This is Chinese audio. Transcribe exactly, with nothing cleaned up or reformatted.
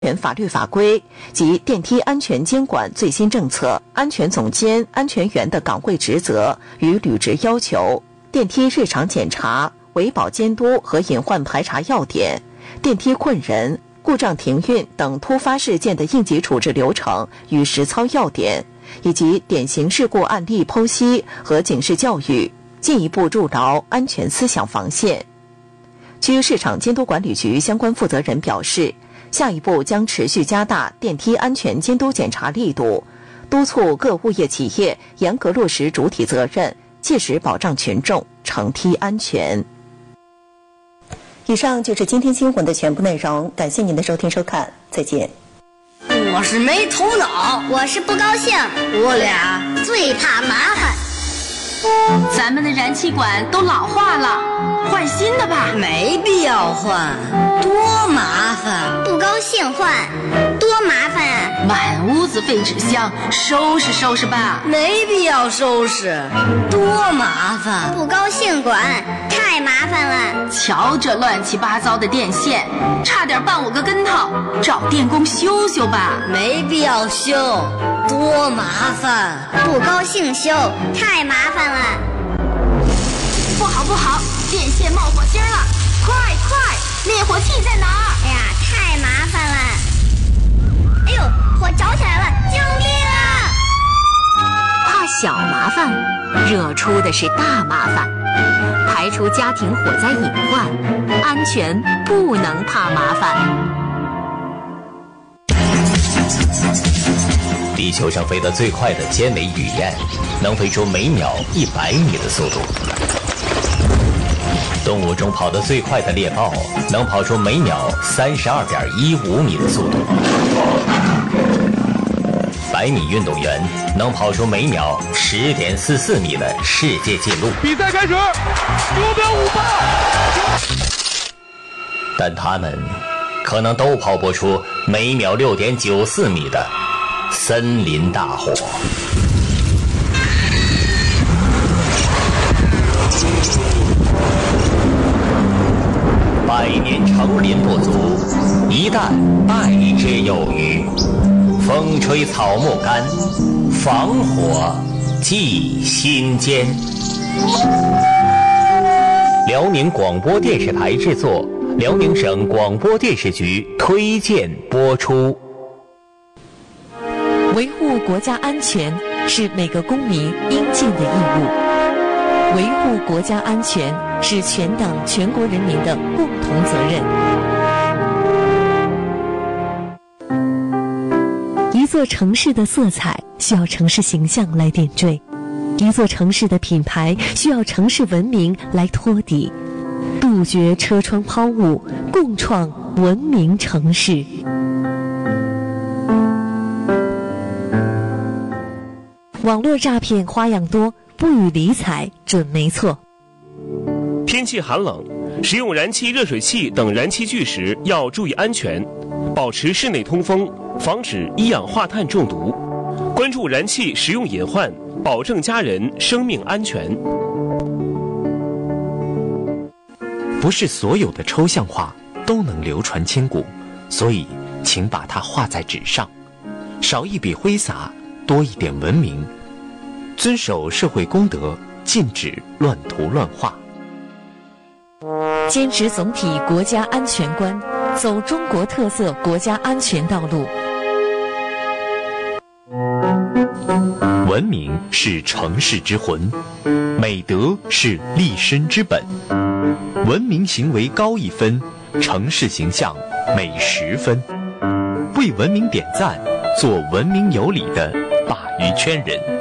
全法律法规及电梯安全监管最新政策、安全总监、安全员的岗位职责与履职要求、电梯日常检查、维保监督和隐患排查要点、电梯困人、故障停运等突发事件的应急处置流程与实操要点，以及典型事故案例剖析和警示教育，进一步筑牢安全思想防线。区市场监督管理局相关负责人表示，下一步将持续加大电梯安全监督检查力度，督促各物业企业严格落实主体责任，切实保障群众乘梯安全。以上就是今天新闻的全部内容，感谢您的收听收看，再见。 我是没头脑， 我是不高兴， 我俩最怕麻烦。 咱们的燃气管都老化了，换新的吧。 没必要换，多麻烦。 不高兴换，多麻烦啊！ 满屋子废纸箱，收拾收拾吧。 没必要收拾，多麻烦。 不高兴管，太麻烦了。 瞧这乱七八糟的电线，差点绊我个跟头，找电工修修吧。 没必要修，多麻烦。 不高兴修，太麻烦了。 不好不好，电线冒火星了，快快，灭火器在哪儿？ 哎呀，太麻烦了。哎呦，火着起来了，救命啊！ 怕小麻烦，惹出的是大麻烦。排除家庭火灾隐患，安全不能怕麻烦。 地球上飞得最快的尖尾雨燕，能飞出每秒一百米的速度。动物中跑得最快的猎豹，能跑出每秒三十二点一五米的速度。百米运动员能跑出每秒十点四四米的世界纪录。 比赛开始，九秒五八。 但他们可能都跑不出每秒六点九四米的森林大火。百年成林不足，一旦败之有余。风吹草木干，防火记心间。辽宁广播电视台制作，辽宁省广播电视局推荐播出。 维护国家安全是每个公民应尽的义务，维护国家安全是全党全国人民的共同责任。一座城市的色彩需要城市形象来点缀，一座城市的品牌需要城市文明来托底，杜绝车窗抛物，共创文明城市。网络诈骗花样多，不予理睬准没错。 天气寒冷，使用燃气热水器等燃气具时要注意安全，保持室内通风，防止一氧化碳中毒，关注燃气使用隐患，保证家人生命安全。 不是所有的抽象画都能流传千古，所以请把它画在纸上，少一笔挥洒，多一点文明，遵守社会公德，禁止乱涂乱画。 坚持总体国家安全观，走中国特色国家安全道路。 文明是城市之魂，美德是立身之本。文明行为高一分，城市形象美十分。为文明点赞，做文明有礼的鲅鱼圈人。